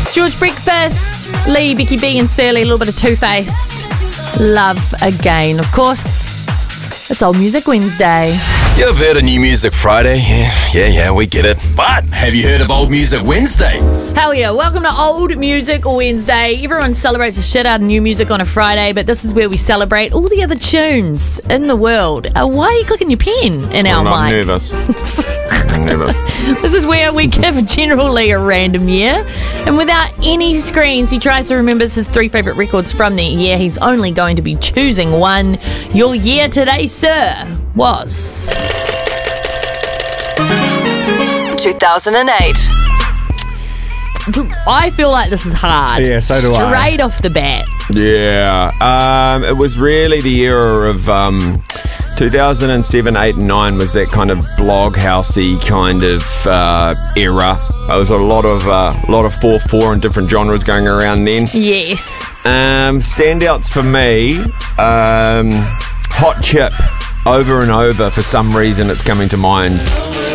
It's George Breakfast, Lee, Becky B and Surly, a little bit of Two-Faced. Love Again. Of course, it's Old Music Wednesday. You've heard of New Music Friday? Yeah, we get it. But have you heard of Old Music Wednesday? Hell yeah, welcome to Old Music Wednesday. Everyone celebrates the shit out of new music on a Friday, but this is where we celebrate all the other tunes in the world. Why are you clicking your pen in our mic? I'm nervous. I'm nervous. This is where we give generally a random year, and without any screens, he tries to remember his 3 favourite records from the year. He's only going to be choosing one. Your year today, sir, was 2008. I feel like this is hard. Yeah, so do I. Straight off the bat. Yeah. It was really the era of 2007, 8 and 9 was that kind of blog housey kind of era. There was a lot of 4/4 and different genres going around then. Yes. Standouts for me, Hot Chip. Over and over, for some reason, it's coming to mind.